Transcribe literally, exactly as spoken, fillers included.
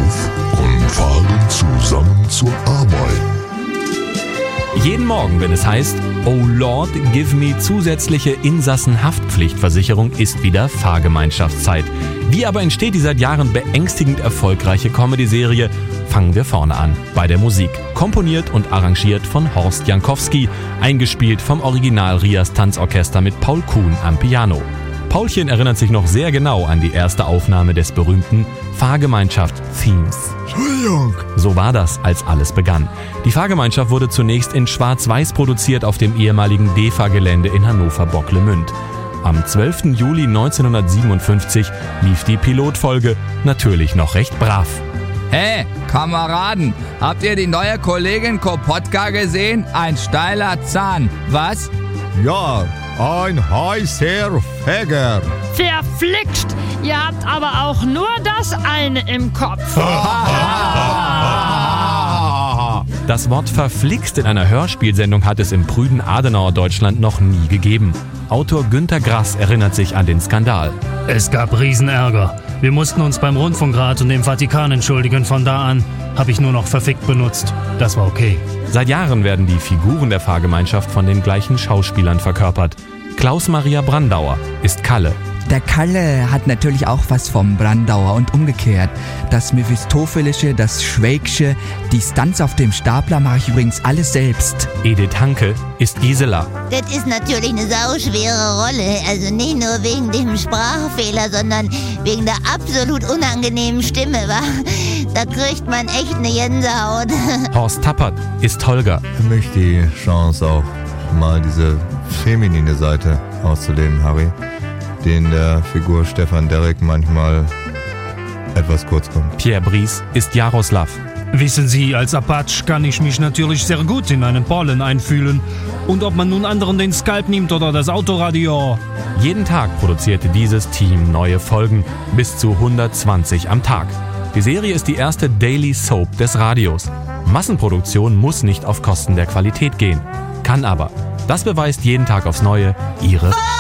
auf und fahren zusammen zur Arbeit. Jeden Morgen, wenn es heißt, oh Lord, give me zusätzliche Insassenhaftpflichtversicherung, ist wieder Fahrgemeinschaftszeit. Wie aber entsteht die seit Jahren beängstigend erfolgreiche Comedy-Serie? Fangen wir vorne an, bei der Musik. Komponiert und arrangiert von Horst Jankowski, eingespielt vom Original Rias Tanzorchester mit Paul Kuhn am Piano. Paulchen erinnert sich noch sehr genau an die erste Aufnahme des berühmten Fahrgemeinschaft-Themes. Entschuldigung. So war das, als alles begann. Die Fahrgemeinschaft wurde zunächst in Schwarz-Weiß produziert auf dem ehemaligen D E F A-Gelände in Hannover-Bocklemünd. Am zwölften Juli neunzehnhundertsiebenundfünfzig lief die Pilotfolge, natürlich noch recht brav. Hey, Kameraden, habt ihr die neue Kollegin Kopotka gesehen? Ein steiler Zahn, was? Ja, ein heißer Fegger. Verflixt! Ihr habt aber auch nur das eine im Kopf. Das Wort verflixt in einer Hörspielsendung hat es im prüden Adenauer Deutschland noch nie gegeben. Autor Günter Grass erinnert sich an den Skandal. Es gab Riesenärger. Wir mussten uns beim Rundfunkrat und dem Vatikan entschuldigen. Von da an habe ich nur noch verfickt benutzt. Das war okay. Seit Jahren werden die Figuren der Fahrgemeinschaft von den gleichen Schauspielern verkörpert. Klaus-Maria Brandauer ist Kalle. Der Kalle hat natürlich auch was vom Brandauer und umgekehrt. Das Mephistophelische, das Schwägsche, die Stunts auf dem Stapler mache ich übrigens alles selbst. Edith Hanke ist Gisela. Das ist natürlich eine sauschwere Rolle. Also nicht nur wegen dem Sprachfehler, sondern wegen der absolut unangenehmen Stimme, wa? Da kriegt man echt eine Gänsehaut. Horst Tappert ist Holger. Für mich die Chance auch mal diese feminine Seite auszuleben, Harry, die in der Figur Stefan Derrick manchmal etwas kurz kommt. Pierre Brice ist Jaroslav. Wissen Sie, als Apache kann ich mich natürlich sehr gut in einen Polen einfühlen. Und ob man nun anderen den Skalp nimmt oder das Autoradio. Jeden Tag produzierte dieses Team neue Folgen, bis zu hundertzwanzig am Tag. Die Serie ist die erste Daily Soap des Radios. Massenproduktion muss nicht auf Kosten der Qualität gehen. Kann aber. Das beweist jeden Tag aufs Neue ihre